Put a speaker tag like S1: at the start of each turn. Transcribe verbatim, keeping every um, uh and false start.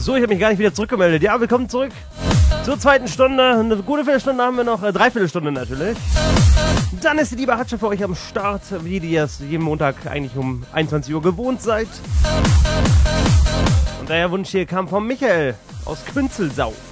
S1: So, ich habe mich gar nicht wieder zurückgemeldet. Ja, willkommen zurück zur zweiten Stunde. Eine gute Viertelstunde haben wir noch, äh, Dreiviertelstunde natürlich. Dann ist die liebe Hatsche für euch am Start, wie ihr es jeden Montag eigentlich um einundzwanzig Uhr gewohnt seid. Und der Wunsch hier kam von Michael aus Künzelsau.